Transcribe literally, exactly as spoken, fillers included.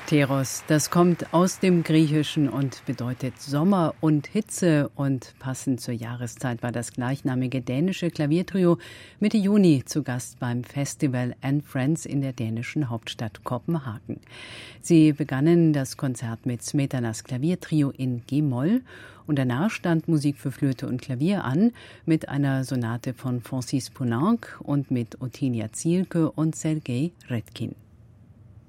Teros, das kommt aus dem Griechischen und bedeutet Sommer und Hitze, und passend zur Jahreszeit war das gleichnamige dänische Klaviertrio Mitte Juni zu Gast beim Festival and Friends in der dänischen Hauptstadt Kopenhagen. Sie begannen das Konzert mit Smetanas Klaviertrio in G-Moll und danach stand Musik für Flöte und Klavier an mit einer Sonate von Francis Poulenc und mit Otilia Zielke und Sergei Redkin.